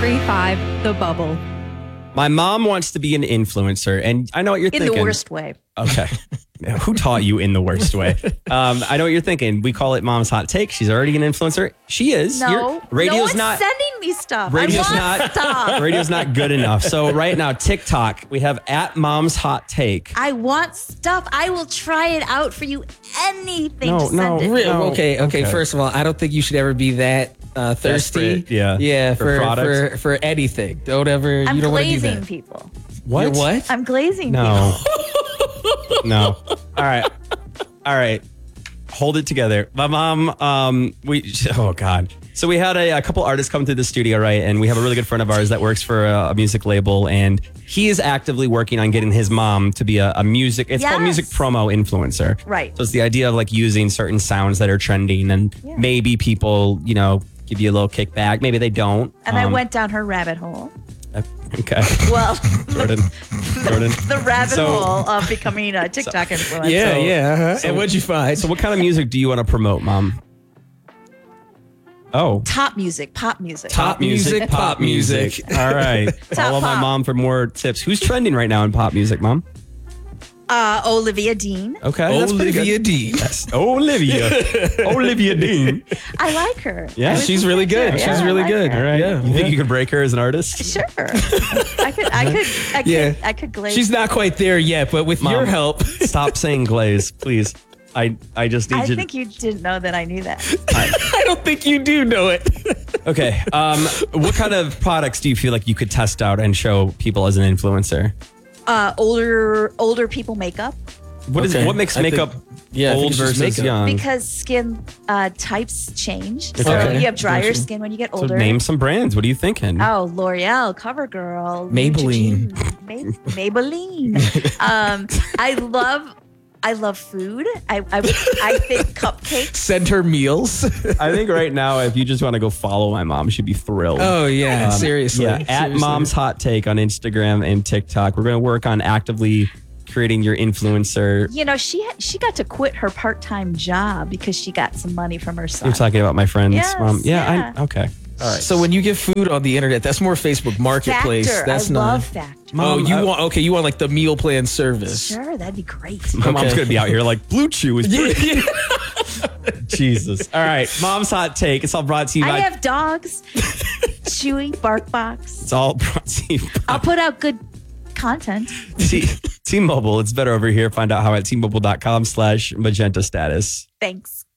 1035 The Bubble. My mom wants to be an influencer, and I know what you're thinking. In the worst way. Okay. Who taught you in the worst way? I know what you're thinking. We call it Mom's Hot Take. She's already an influencer. She is. No. Radio's no one's not sending me stuff. Radio's I want not stuff. Radio's not good enough. So right now, TikTok, we have at Mom's Hot Take. I want stuff. I will try it out for you. Anything No, to send no, it. re- no. Okay. First of all, I don't think you should ever be that thirsty. Desperate, yeah. For products. for anything. Don't ever. I'm you don't want to do glazing that. people. What? You're what? I'm glazing No. No. All right. Hold it together. My mom, oh God. So we had a couple artists come to the studio, right? And we have a really good friend of ours that works for a music label, and he is actively working on getting his mom to be a music, it's called music promo influencer. Right. So it's the idea of like using certain sounds that are trending, and maybe people, give you a little kickback. Maybe they don't. And I went down her rabbit hole. Okay. Well, Jordan. the rabbit hole of becoming a TikTok influencer. Yeah. And what'd you find? So what kind of music do you want to promote, Mom? Oh. Top music, pop music. Top music, pop music. All right. Follow my mom for more tips. Who's trending right now in pop music, Mom? Olivia Dean. Okay. That's pretty Olivia good. Dean. Yes. Olivia Dean. I like her. Yeah. She's really good. Yeah, She's I really like good. her. All right. Yeah. You think you could break her as an artist? Sure. I could glaze. She's not quite there yet, but with your help. Stop saying glaze, please. I just need I you think you didn't know that I knew that. I don't think you do know it. Okay. What kind of products do you feel like you could test out and show people as an influencer? Older people makeup. What makes makeup old versus young? Because skin types change. Okay. So Okay. you have drier skin when you get So older. name some brands. What are you thinking? Oh, L'Oreal, CoverGirl, Maybelline. Maybelline. I love food. I think cupcakes. Send her meals. I think right now, if you just want to go follow my mom, she'd be thrilled. Oh, yeah. Seriously. Yeah, at Seriously. Mom's Hot Take on Instagram and TikTok. We're going to work on actively creating your influencer. You know, she got to quit her part-time job because she got some money from her son. You're talking about my friend's Yes, mom. yeah. Okay. All right. So when you get food on the internet, that's more Facebook Marketplace. Factor. That's I not. love Factor. Mom, you want like the meal plan service. Sure, that'd be great. My mom's Okay. going to be out here like Blue Chew is pretty. Jesus. All right. Mom's Hot Take. It's all brought to you I by. have dogs. Chewy, BarkBox. It's all brought to you by I'll put out good content. T-Mobile. It's better over here. Find out how at T-Mobile.com/magenta status. Thanks.